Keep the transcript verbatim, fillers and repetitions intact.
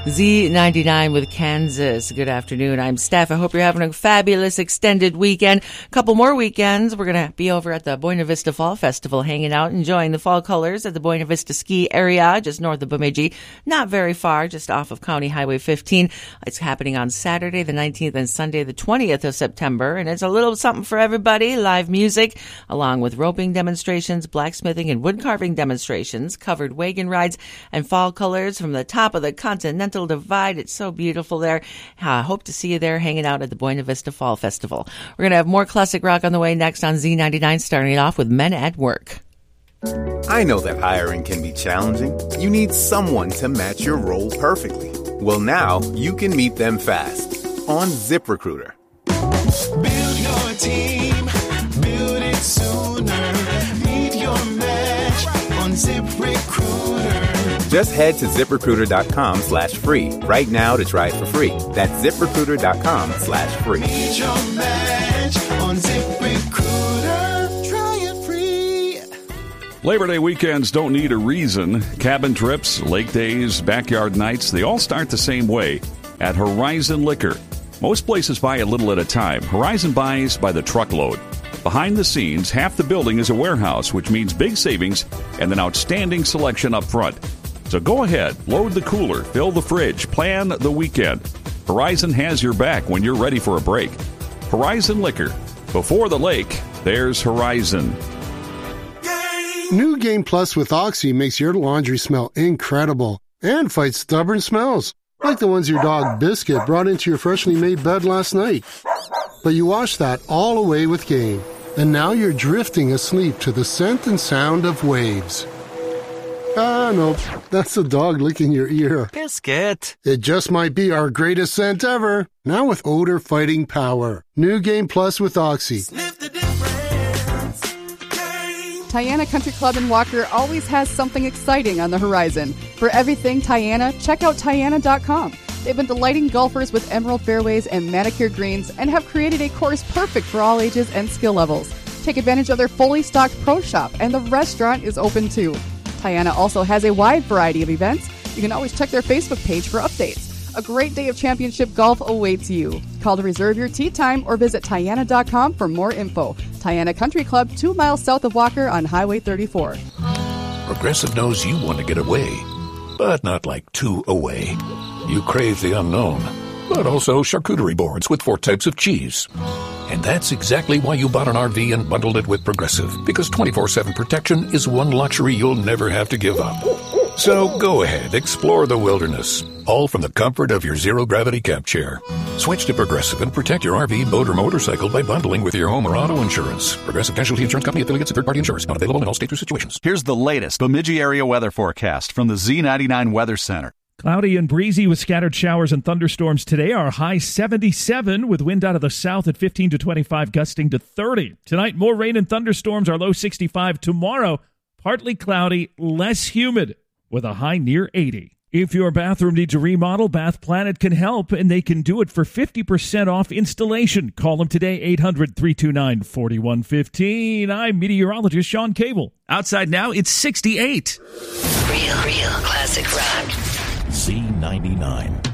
Z ninety-nine with Kansas. Good afternoon. I'm Steph. I hope you're having a fabulous extended weekend. A couple more weekends. We're going to be over at the Buena Vista Fall Festival, hanging out, enjoying the fall colors at the Buena Vista ski area, just north of Bemidji. Not very far, just off of County Highway fifteen. It's happening on Saturday the nineteenth and Sunday the twentieth of September. And it's a little something for everybody. Live music, along with roping demonstrations, blacksmithing and wood carving demonstrations, covered wagon rides, and fall colors from the top of the Continental Divide. It's so beautiful there. I uh, hope to see you there hanging out at the Buena Vista Fall Festival. We're going to have more classic rock on the way next on Z ninety-nine, starting it off with Men at Work. I know that hiring can be challenging. You need someone to match your role perfectly. Well, now you can meet them fast on ZipRecruiter. Build your team, build it sooner. Meet your match on ZipRecruiter. Just head to ZipRecruiter.com slash free right now to try it for free. That's ZipRecruiter.com slash free. Meet your match on ZipRecruiter. Try it free. Labor Day weekends don't need a reason. Cabin trips, lake days, backyard nights, they all start the same way at Horizon Liquor. Most places buy a little at a time. Horizon buys by the truckload. Behind the scenes, half the building is a warehouse, which means big savings and an outstanding selection up front. So go ahead, load the cooler, fill the fridge, plan the weekend. Horizon has your back when you're ready for a break. Horizon Liquor. Before the lake, there's Horizon. New Game Plus with Oxy makes your laundry smell incredible and fights stubborn smells, like the ones your dog Biscuit brought into your freshly made bed last night. But you washed that all away with Game, and now you're drifting asleep to the scent and sound of waves. Ah, no, that's the dog licking your ear. Biscuit. It just might be our greatest scent ever. Now with odor-fighting power. New Game Plus with Oxy. Sniff the difference. Tiana Country Club in Walker always has something exciting on the horizon. For everything Tiana, check out Tiana dot com. They've been delighting golfers with emerald fairways and manicured greens and have created a course perfect for all ages and skill levels. Take advantage of their fully stocked pro shop, and the restaurant is open too. Tiana also has a wide variety of events. You can always check their Facebook page for updates. A great day of championship golf awaits you. Call to reserve your tee time or visit Tiana dot com for more info. Tiana Country Club, two miles south of Walker on Highway thirty-four. Progressive knows you want to get away, but not like too away. You crave the unknown, but also charcuterie boards with four types of cheese. And that's exactly why you bought an R V and bundled it with Progressive, because twenty-four seven protection is one luxury you'll never have to give up. So go ahead, explore the wilderness, all from the comfort of your zero-gravity camp chair. Switch to Progressive and protect your R V, boat, or motorcycle by bundling with your home or auto insurance. Progressive Casualty Insurance Company, affiliates, and third-party insurers. Not available in all states or situations. Here's the latest Bemidji area weather forecast from the Z ninety-nine Weather Center. Cloudy and breezy with scattered showers and thunderstorms today. Our high seventy-seven with wind out of the south at fifteen to twenty-five, gusting to thirty. Tonight, more rain and thunderstorms. Our low sixty-five. Tomorrow, partly cloudy, less humid with a high near eighty. If your bathroom needs a remodel, Bath Planet can help, and they can do it for fifty percent off installation. Call them today, eight hundred, three two nine, four one one five. I'm meteorologist Sean Cable. Outside now, it's sixty-eight. Real, real classic rock. Z ninety-nine.